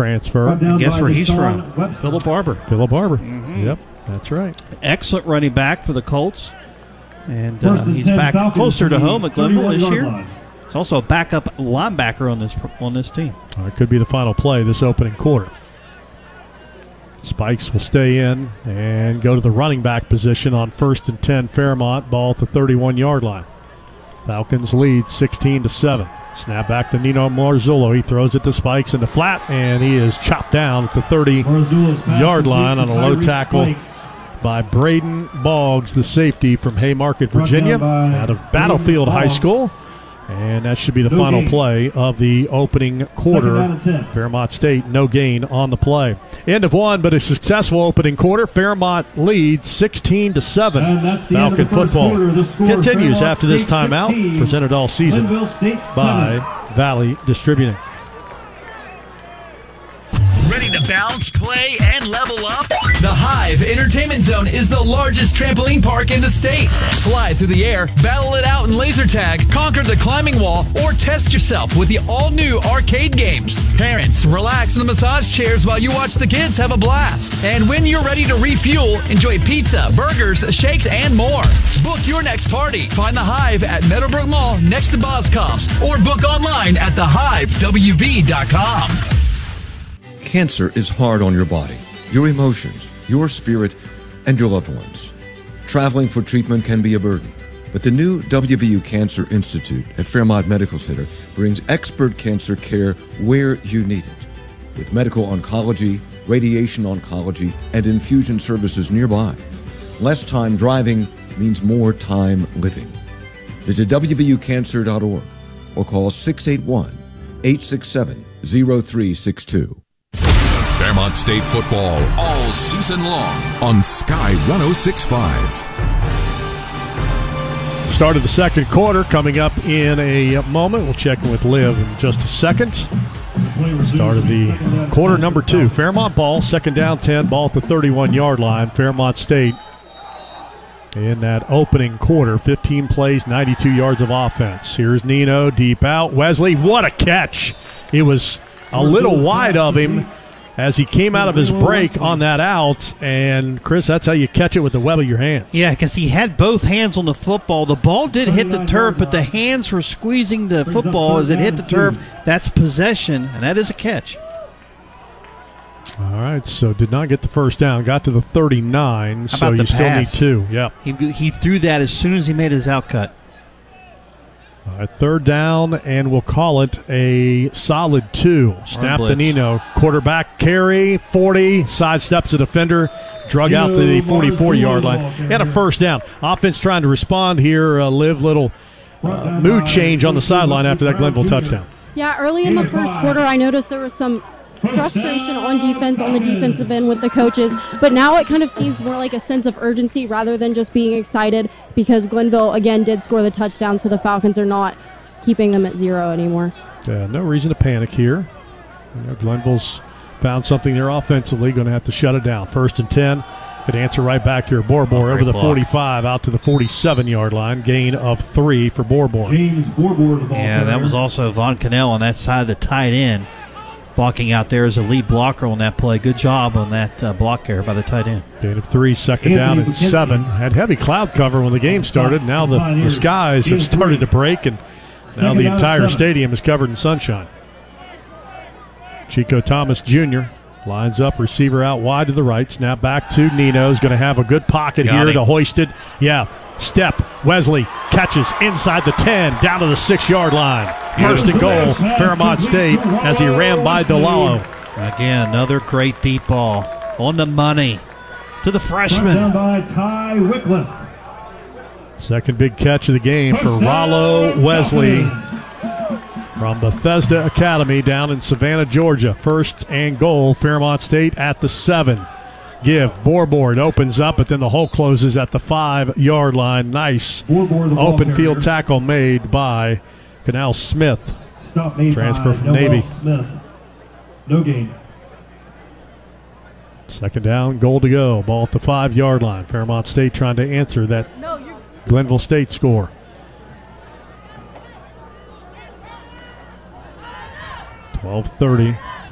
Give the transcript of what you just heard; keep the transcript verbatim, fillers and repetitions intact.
transfer. And guess where he's from? Phillip Barber. Phillip Barber. Mm-hmm. Yep, that's right. Excellent running back for the Colts. And uh, he's back closer to home at Glenville this year. He's also a backup linebacker on this on this team. Uh, it could be the final play this opening quarter. Spikes will stay in and go to the running back position on first and ten. Fairmont, ball at the thirty-one-yard line. Falcons lead sixteen to seven. Snap back to Nino Marzullo. He throws it to Spikes in the flat, and he is chopped down at the thirty-yard line on a low tackle by Braden Boggs, the safety from Haymarket, Virginia, out of Battlefield High School. And that should be the final play of the opening quarter. Fairmont State, no gain on the play. End of one, but a successful opening quarter. Fairmont leads sixteen to seven. Falcon football continues after this timeout, presented all season by Valley Distributing. Ready to bounce, play, and level up? The Hive Entertainment Zone is the largest trampoline park in the state. Fly through the air, battle it out in laser tag, conquer the climbing wall, or test yourself with the all-new arcade games. Parents, relax in the massage chairs while you watch the kids have a blast. And when you're ready to refuel, enjoy pizza, burgers, shakes, and more. Book your next party. Find the Hive at Meadowbrook Mall next to Boscov's, or book online at the hive w v dot com. Cancer is hard on your body, your emotions, your spirit, and your loved ones. Traveling for treatment can be a burden, but the new W V U Cancer Institute at Fairmont Medical Center brings expert cancer care where you need it, with medical oncology, radiation oncology, and infusion services nearby. Less time driving means more time living. Visit w v u cancer dot org or call six eight one, eight six seven, zero three six two. Fairmont State football all season long on Sky one oh six point five. Start of the second quarter coming up in a moment. We'll check in with Liv in just a second. Start of the quarter number two. Fairmont ball, second down ten, ball at the thirty-one-yard line. Fairmont State in that opening quarter, fifteen plays, ninety-two yards of offense. Here's Nino, deep out. Wesley, what a catch. It was a little wide of him as he came out of his break on that out. And, Chris, that's how you catch it with the web of your hands. Yeah, because he had both hands on the football. The ball did hit the turf, but the hands were squeezing the football as it hit the turf. That's possession, and that is a catch. All right, so did not get the first down. Got to the thirty-nine, How so about you the still pass? need two. Yeah. He, he threw that as soon as he made his out cut. All right, third down, and we'll call it a solid two. Snap to Nino. Quarterback carry, forty, sidesteps the defender, drug out to the forty-four-yard line. And a first down. Offense trying to respond here. Uh, Liv, little uh, mood change on the sideline after that Glenville touchdown. Yeah, early in the first quarter, I noticed there was some frustration on defense, on the defensive end with the coaches, but now it kind of seems more like a sense of urgency rather than just being excited because Glenville, again, did score the touchdown, so the Falcons are not keeping them at zero anymore. Yeah, no reason to panic here. You know, Glenville's found something there offensively, going to have to shut it down. First and ten. Good answer right back here. Borbor oh, over the block. forty-five, out to the forty-seven-yard line. Gain of three for Borbor. James Borbor. Yeah, that was also Von Cannell on that side of the tight end. Blocking out there as a lead blocker on that play. Good job on that uh, block there by the tight end. Gain of three, second down and seven. Had heavy cloud cover when the game started. Now the, the skies have started to break, and now the entire stadium is covered in sunshine. Chico Thomas Junior lines up, receiver out wide to the right. Snap back to Nino. Is going to have a good pocket Got here it. to hoist it. Yeah, step. Wesley catches inside the ten, down to the six-yard line. First and goal, Fairmont State, as he ran by Delalo. Again, another great deep ball on the money to the freshman. Down by Ty Wycliffe. Second big catch of the game for Rollo Wesley from Bethesda Academy down in Savannah, Georgia. First and goal, Fairmont State at the seven. Give. Borbor opens up, but then the hole closes at the five-yard line. Nice open field tackle made by Canal Smith. Stop made Transfer by from Noel Navy. Smith. No gain. Second down, goal to go. Ball at the five-yard line. Fairmont State trying to answer that Glenville State score. twelve thirty